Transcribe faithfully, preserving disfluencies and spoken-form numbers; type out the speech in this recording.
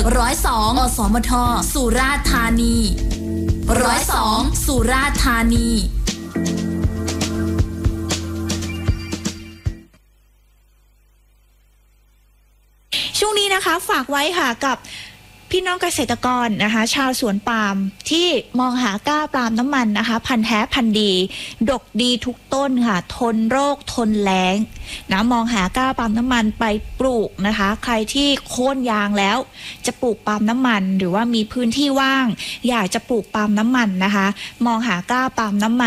ร้อยสองอสมทสุราษฎร์ธานีร้อยสองสุราษฎร์ธานีช่วงนี้นะคะฝากไว้ค่ะกับพี่น้องเกษตรกรนะคะชาวสวนปาล์มที่มองหาก้าปาล์มน้ำมันนะคะพันธุ์แท้พันธุ์ดีดกดีทุกต้นค่ะทนโรคทนแล้งนะมองหาก้าปาล์มน้ำมันไปปลูกนะคะใครที่โค่นยางแล้วจะปลูกปาล์มน้ำมันหรือว่ามีพื้นที่ว่างอยากจะปลูกปาล์มน้ำมันนะคะมองหาก้าปาล์มน้ำมัน